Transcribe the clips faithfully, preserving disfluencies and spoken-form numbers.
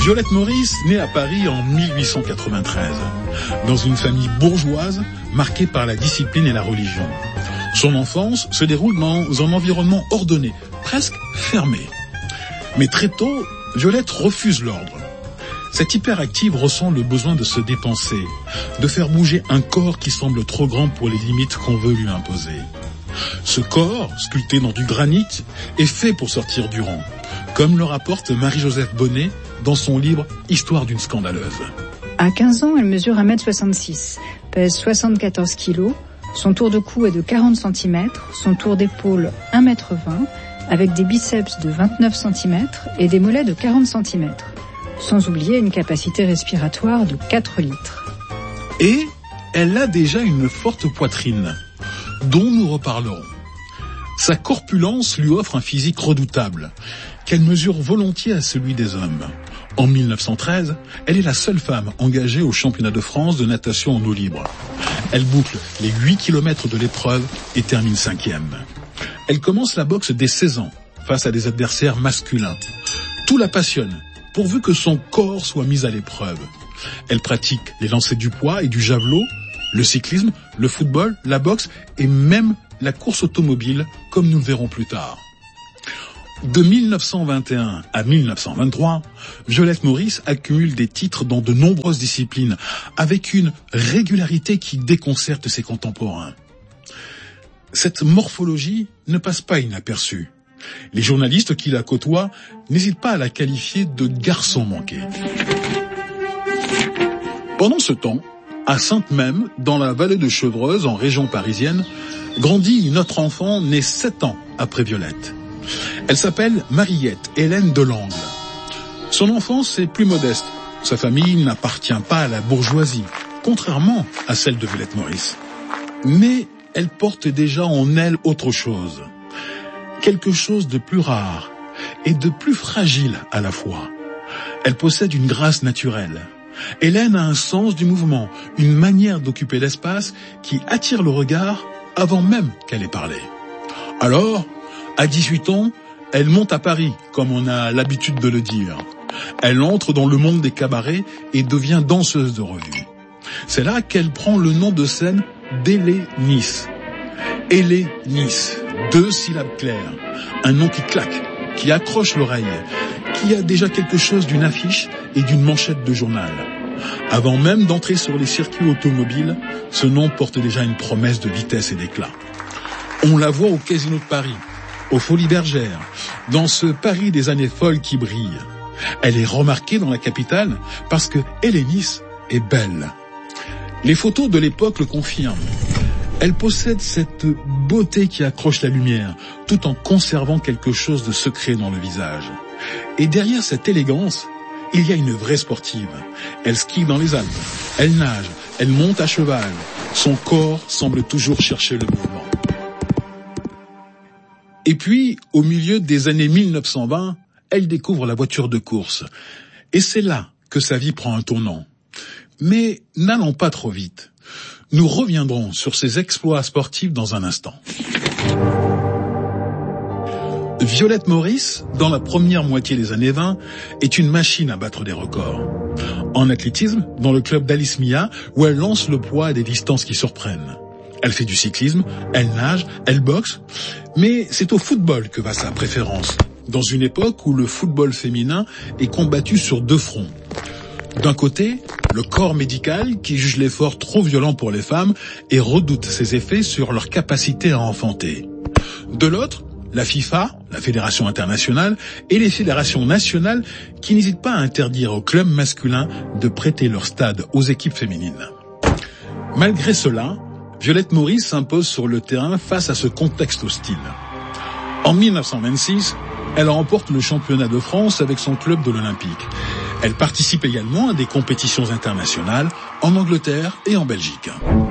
Violette Maurice naît à Paris en mille huit cent quatre-vingt-treize, dans une famille bourgeoise marquée par la discipline et la religion. Son enfance se déroule dans un environnement ordonné, presque fermé. Mais très tôt, Violette refuse l'ordre. Cette hyperactive ressent le besoin de se dépenser, de faire bouger un corps qui semble trop grand pour les limites qu'on veut lui imposer. Ce corps, sculpté dans du granit, est fait pour sortir du rang, comme le rapporte Marie-Joseph Bonnet dans son livre « Histoire d'une scandaleuse ». À quinze ans, elle mesure un mètre soixante-six, pèse soixante-quatorze kilos, son tour de cou est de quarante centimètres, son tour d'épaule un mètre vingt, avec des biceps de vingt-neuf centimètres et des mollets de quarante centimètres. Sans oublier une capacité respiratoire de quatre litres. Et elle a déjà une forte poitrine, dont nous reparlerons. Sa corpulence lui offre un physique redoutable, qu'elle mesure volontiers à celui des hommes. En mille neuf cent treize, elle est la seule femme engagée au championnat de France de natation en eau libre. Elle boucle les huit kilomètres de l'épreuve et termine cinquième. Elle commence la boxe dès seize ans, face à des adversaires masculins. Tout la passionne, pourvu que son corps soit mis à l'épreuve. Elle pratique les lancers du poids et du javelot, le cyclisme, le football, la boxe et même la course automobile, comme nous le verrons plus tard. De mille neuf cent vingt et un à mille neuf cent vingt-trois, Violette Maurice accumule des titres dans de nombreuses disciplines, avec une régularité qui déconcerte ses contemporains. Cette morphologie ne passe pas inaperçue. Les journalistes qui la côtoient n'hésitent pas à la qualifier de garçon manqué. Pendant ce temps, à Sainte-Memme, dans la vallée de Chevreuse, en région parisienne, grandit une autre enfant née sept ans après Violette. Elle s'appelle Mariette Hélène Delangle. Son enfance est plus modeste. Sa famille n'appartient pas à la bourgeoisie, contrairement à celle de Violette Maurice. Mais elle porte déjà en elle autre chose. Quelque chose de plus rare et de plus fragile à la fois. Elle possède une grâce naturelle. Hélène a un sens du mouvement, une manière d'occuper l'espace qui attire le regard avant même qu'elle ait parlé. Alors, à dix-huit ans, elle monte à Paris, comme on a l'habitude de le dire. Elle entre dans le monde des cabarets et devient danseuse de revue. C'est là qu'elle prend le nom de scène d'Hélénis. Hélénis, deux syllabes claires, un nom qui claque, qui accroche l'oreille, qui a déjà quelque chose d'une affiche et d'une manchette de journal. Avant même d'entrer sur les circuits automobiles, ce nom porte déjà une promesse de vitesse et d'éclat. On la voit au Casino de Paris, aux Folies Bergères, dans ce Paris des années folles qui brille. Elle est remarquée dans la capitale parce que Hélénis est belle. Les photos de l'époque le confirment. Elle possède cette beauté qui accroche la lumière, tout en conservant quelque chose de secret dans le visage. Et derrière cette élégance, il y a une vraie sportive. Elle skie dans les Alpes, elle nage, elle monte à cheval. Son corps semble toujours chercher le mouvement. Et puis, au milieu des années mille neuf cent vingt, elle découvre la voiture de course. Et c'est là que sa vie prend un tournant. Mais n'allons pas trop vite. Nous reviendrons sur ses exploits sportifs dans un instant. Violette Maurice, dans la première moitié des années vingt, est une machine à battre des records. En athlétisme, dans le club d'Alice Mia, où elle lance le poids à des distances qui surprennent. Elle fait du cyclisme, elle nage, elle boxe, mais c'est au football que va sa préférence, dans une époque où le football féminin est combattu sur deux fronts. D'un côté, le corps médical qui juge l'effort trop violent pour les femmes et redoute ses effets sur leur capacité à enfanter. De l'autre, la FIFA, la Fédération internationale, et les fédérations nationales qui n'hésitent pas à interdire aux clubs masculins de prêter leur stade aux équipes féminines. Malgré cela, Violette Maurice s'impose sur le terrain face à ce contexte hostile. En mille neuf cent vingt-six, elle remporte le championnat de France avec son club de l'Olympique. Elle participe également à des compétitions internationales en Angleterre et en Belgique.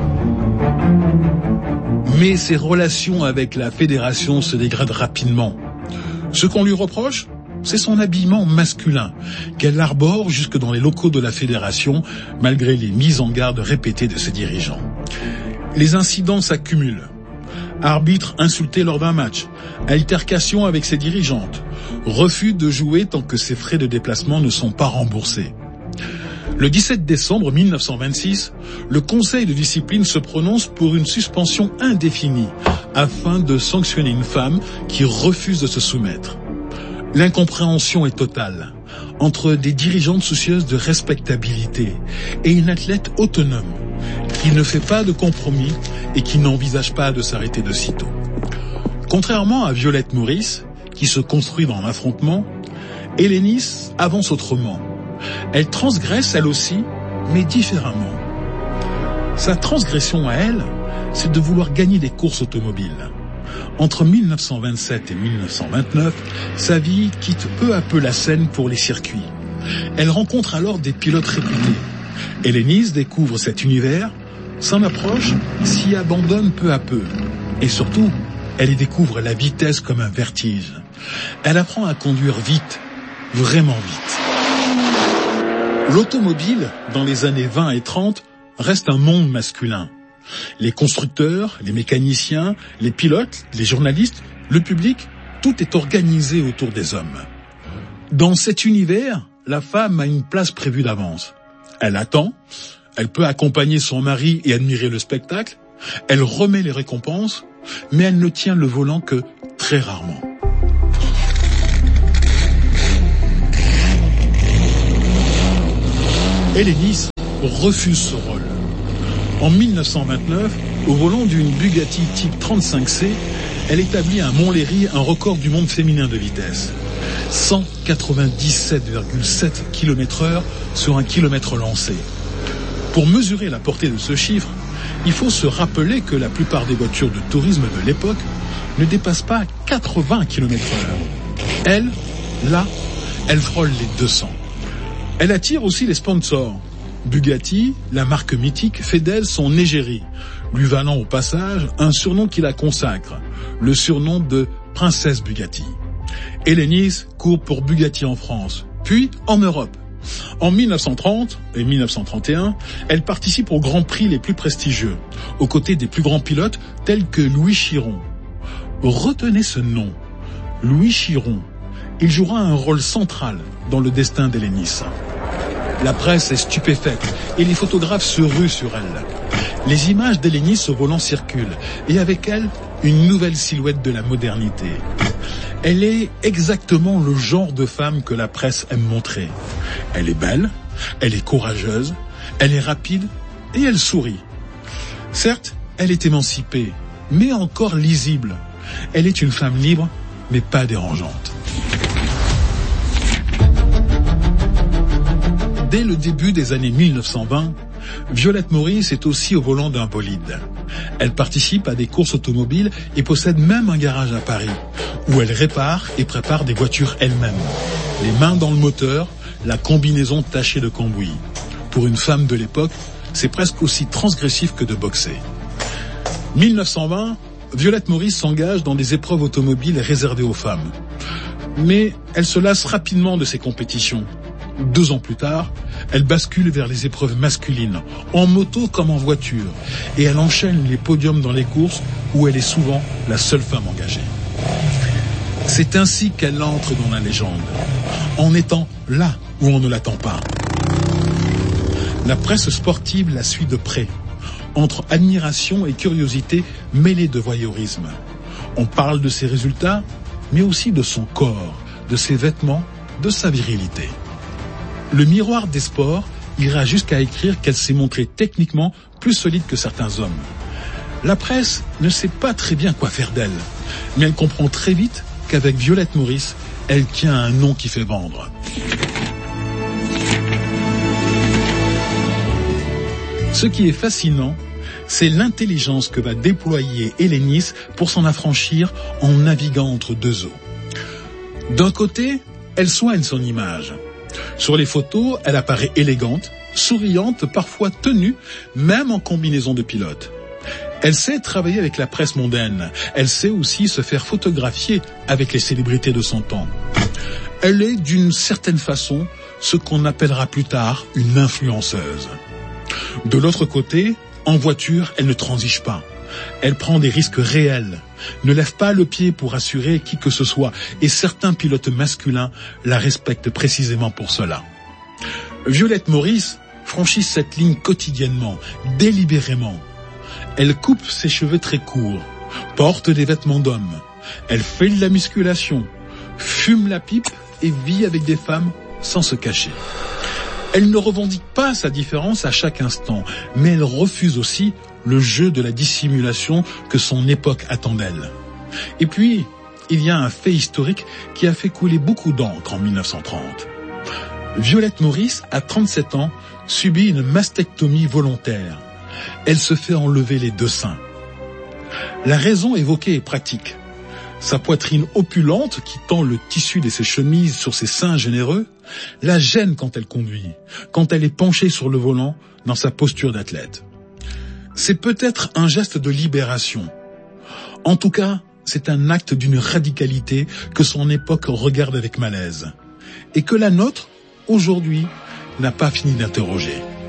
Mais ses relations avec la fédération se dégradent rapidement. Ce qu'on lui reproche, c'est son habillement masculin, qu'elle arbore jusque dans les locaux de la fédération, malgré les mises en garde répétées de ses dirigeants. Les incidents s'accumulent. Arbitre insulté lors d'un match, altercation avec ses dirigeantes, refuse de jouer tant que ses frais de déplacement ne sont pas remboursés. Le dix-sept décembre mille neuf cent vingt-six, le Conseil de discipline se prononce pour une suspension indéfinie afin de sanctionner une femme qui refuse de se soumettre. L'incompréhension est totale entre des dirigeantes soucieuses de respectabilité et une athlète autonome qui ne fait pas de compromis et qui n'envisage pas de s'arrêter de sitôt. Contrairement à Violette Maurice, qui se construit dans l'affrontement, Hélénis avance autrement. Elle transgresse elle aussi, mais différemment. Sa transgression à elle, c'est de vouloir gagner des courses automobiles. Entre mille neuf cent vingt-sept et mille neuf cent vingt-neuf, sa vie quitte peu à peu la scène pour les circuits. Elle rencontre alors des pilotes réputés. Hélénis découvre cet univers, s'en approche, s'y abandonne peu à peu. Et surtout, elle y découvre la vitesse comme un vertige. Elle apprend à conduire vite, vraiment vite. L'automobile, dans les années vingt et trente, reste un monde masculin. Les constructeurs, les mécaniciens, les pilotes, les journalistes, le public, tout est organisé autour des hommes. Dans cet univers, la femme a une place prévue d'avance. Elle attend, elle peut accompagner son mari et admirer le spectacle, elle remet les récompenses, mais elle ne tient le volant que très rarement. Hélénis refuse ce rôle. En mille neuf cent vingt-neuf, au volant d'une Bugatti Type trente-cinq C, elle établit à Montlhéry un record du monde féminin de vitesse. cent quatre-vingt-dix-sept virgule sept kilomètres heure sur un kilomètre lancé. Pour mesurer la portée de ce chiffre, il faut se rappeler que la plupart des voitures de tourisme de l'époque ne dépassent pas quatre-vingts kilomètres heure. Elle, là, elle frôle les deux cents. Elle attire aussi les sponsors. Bugatti, la marque mythique, fait d'elle son égérie, lui valant au passage un surnom qui la consacre, le surnom de Princesse Bugatti. Hélénis court pour Bugatti en France, puis en Europe. En mille neuf cent trente et mille neuf cent trente et un, elle participe aux grands prix les plus prestigieux, aux côtés des plus grands pilotes tels que Louis Chiron. Retenez ce nom, Louis Chiron. Il jouera un rôle central dans le destin d'Hélénis. La presse est stupéfaite et les photographes se ruent sur elle. Les images d'Hélénis au volant circulent et avec elle, une nouvelle silhouette de la modernité. Elle est exactement le genre de femme que la presse aime montrer. Elle est belle, elle est courageuse, elle est rapide et elle sourit. Certes, elle est émancipée, mais encore lisible. Elle est une femme libre, mais pas dérangeante. Dès le début des années mille neuf cent vingt, Violette Maurice est aussi au volant d'un bolide. Elle participe à des courses automobiles et possède même un garage à Paris, où elle répare et prépare des voitures elle-même. Les mains dans le moteur, la combinaison tachée de cambouis. Pour une femme de l'époque, c'est presque aussi transgressif que de boxer. mille neuf cent vingt, Violette Maurice s'engage dans des épreuves automobiles réservées aux femmes. Mais elle se lasse rapidement de ces compétitions. Deux ans plus tard, elle bascule vers les épreuves masculines, en moto comme en voiture, et elle enchaîne les podiums dans les courses où elle est souvent la seule femme engagée. C'est ainsi qu'elle entre dans la légende, en étant là où on ne l'attend pas. La presse sportive la suit de près, entre admiration et curiosité mêlée de voyeurisme. On parle de ses résultats, mais aussi de son corps, de ses vêtements, de sa virilité. Le miroir des sports ira jusqu'à écrire qu'elle s'est montrée techniquement plus solide que certains hommes. La presse ne sait pas très bien quoi faire d'elle, mais elle comprend très vite qu'avec Violette Maurice, elle tient un nom qui fait vendre. Ce qui est fascinant, c'est l'intelligence que va déployer Hélénis pour s'en affranchir en naviguant entre deux eaux. D'un côté, elle soigne son image. Sur les photos, elle apparaît élégante, souriante, parfois tenue, même en combinaison de pilote. Elle sait travailler avec la presse mondaine. Elle sait aussi se faire photographier avec les célébrités de son temps. Elle est d'une certaine façon ce qu'on appellera plus tard une influenceuse. De l'autre côté, en voiture, elle ne transige pas. Elle prend des risques réels, ne lève pas le pied pour assurer qui que ce soit, et certains pilotes masculins la respectent précisément pour cela. Violette Maurice franchit cette ligne quotidiennement, délibérément. Elle coupe ses cheveux très courts, porte des vêtements d'homme, elle fait de la musculation, fume la pipe et vit avec des femmes sans se cacher. Elle ne revendique pas sa différence à chaque instant, mais elle refuse aussi le jeu de la dissimulation que son époque attend d'elle. Et puis, il y a un fait historique qui a fait couler beaucoup d'encre en mille neuf cent trente. Violette Maurice, à trente-sept ans, subit une mastectomie volontaire. Elle se fait enlever les deux seins. La raison évoquée est pratique. Sa poitrine opulente, qui tend le tissu de ses chemises sur ses seins généreux, la gêne quand elle conduit, quand elle est penchée sur le volant dans sa posture d'athlète. C'est peut-être un geste de libération. En tout cas, c'est un acte d'une radicalité que son époque regarde avec malaise, et que la nôtre, aujourd'hui, n'a pas fini d'interroger.